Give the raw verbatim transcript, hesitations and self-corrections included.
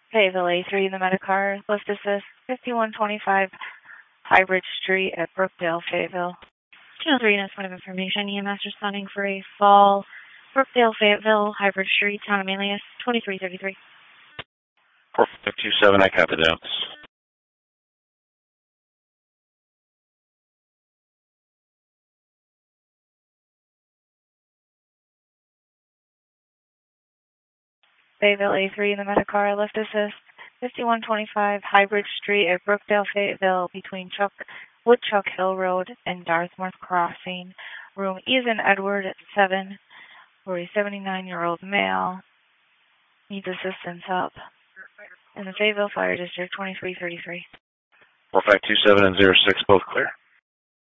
Fayetteville A three, the Medicar, lift assist, fifty-one twenty-five High Bridge Street at Brookdale, Fayetteville. Channel three, next point of information, E M S responding for a fall, Brookdale, Fayetteville, High Bridge Street, town of Manlius, twenty-three thirty-three. four five two seven, I copy that. Fayetteville A three, the Medicar, lift assist, fifty-one twenty-five High Bridge Street at Brookdale, Fayetteville, between Chuck Woodchuck Hill Road and Dartmouth Crossing. Room Ethan Edward at seven, for a seventy-nine-year-old male. Needs assistance up. In the Fayetteville Fire District, twenty-three thirty-three. four five two seven and zero six, both clear.